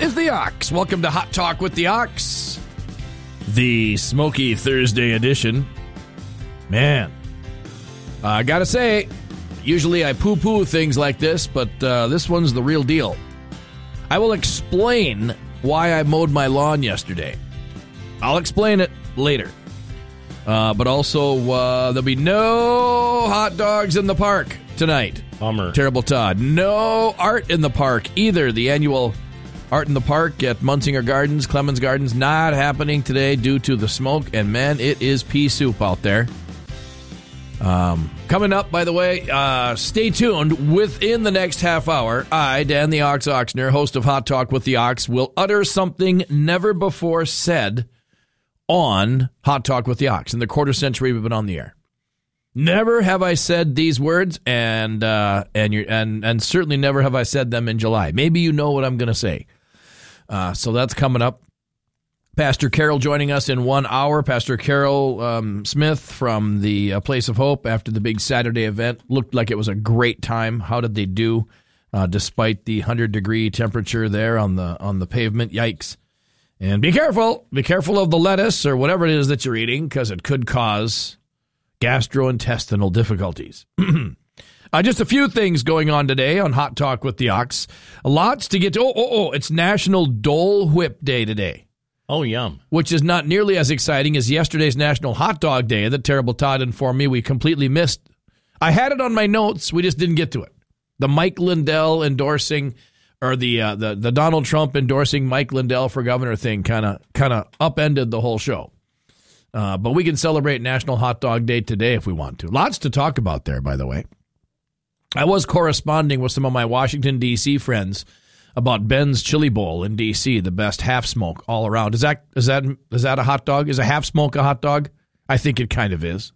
is the Ox. Welcome to Hot Talk with the Ox, the Smoky Thursday edition. Man, I gotta say, usually I poo-poo things like this, but this one's the real deal. I will explain why I mowed my lawn yesterday. I'll explain it later. But also, there'll be no hot dogs in the park tonight. Bummer. Terrible Todd. No art in the park either. The annual Art in the Park at Munsinger Gardens, Clemens Gardens, not happening today due to the smoke. And man, it is pea soup out there. Coming up, by the way, stay tuned. Within the next half hour, I, Dan the Ox Oxner, host of Hot Talk with the Ox, will utter something never before said on Hot Talk with the Ox in the quarter century we've been on the air. Never have I said these words, and certainly never have I said them in July. Maybe you know what I'm going to say. So that's coming up. Pastor Carol joining us in 1 hour. Pastor Carol Smith from the Place of Hope after the big Saturday event. Looked like it was a great time. How did they do despite the 100-degree temperature there on the pavement? Yikes. And be careful. Be careful of the lettuce or whatever it is that you're eating because it could cause gastrointestinal difficulties. Just a few things going on today on Hot Talk with the Ox. Lots to get to. It's National Dole Whip Day today. Oh, yum. Which is not nearly as exciting as yesterday's National Hot Dog Day that Terrible Todd informed me we completely missed. I had it on my notes. We just didn't get to it. The Mike Lindell endorsing, or the Donald Trump endorsing Mike Lindell for governor thing kind of upended the whole show. But we can celebrate National Hot Dog Day today if we want to. Lots to talk about there, by the way. I was corresponding with some of my Washington, D.C. friends about Ben's Chili Bowl in D.C., the best half smoke all around. Is that a hot dog? Is a half smoke a hot dog? I think it kind of is.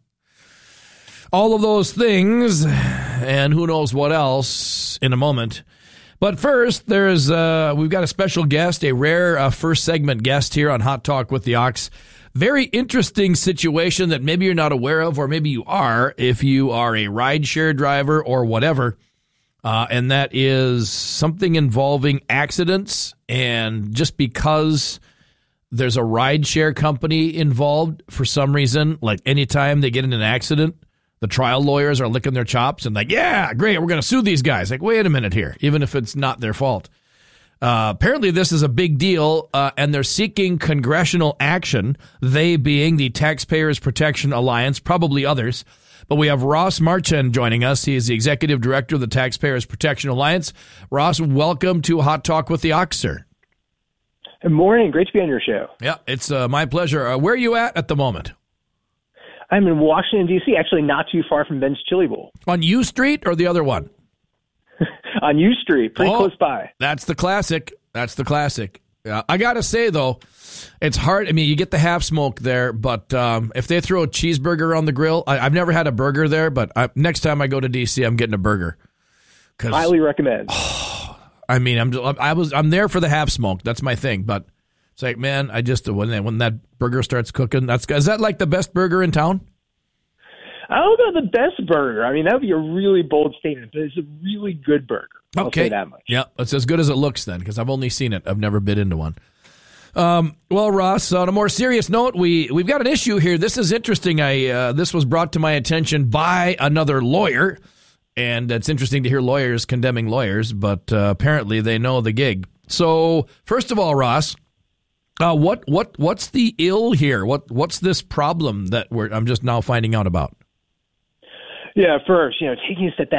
All of those things, and who knows what else in a moment. But first, we've got a special guest, a rare first segment guest here on Hot Talk with the Ox. Very interesting situation that maybe you're not aware of, or maybe you are if you are a rideshare driver or whatever. And that is something involving accidents. And just because there's a rideshare company involved for some reason, like anytime they get in an accident, the trial lawyers are licking their chops and like, yeah, great, we're going to sue these guys. Like, wait a minute here, even if it's not their fault. Apparently this is a big deal, and they're seeking congressional action, they being the Taxpayers Protection Alliance, probably others. But we have Ross Marchand joining us. He is the executive director of the Taxpayers Protection Alliance. Ross, welcome to Hot Talk with the Ox, sir. Good morning. Great to be on your show. Yeah, it's my pleasure. Where are you at the moment? I'm in Washington, D.C., actually not too far from Ben's Chili Bowl. On U Street or the other one? On U Street, pretty close by. That's the classic. I got to say, though, it's hard. I mean, you get the half smoke there, but if they throw a cheeseburger on the grill, I've never had a burger there, but next time I go to D.C., I'm getting a burger. Highly recommend. I mean, I'm there for the half smoke. That's my thing. But it's like, man, I just when that burger starts cooking, is that like the best burger in town? I don't know the best burger. I mean, that would be a really bold statement, but it's a really good burger. I'll say that much. Yeah, it's as good as it looks then, because I've only seen it. I've never bit into one. Well, Ross, on a more serious note, we've got an issue here. This is interesting. This was brought to my attention by another lawyer, and it's interesting to hear lawyers condemning lawyers, but apparently they know the gig. So, first of all, Ross, what's the ill here? What's this problem that I'm just now finding out about? Yeah, first, taking a step back.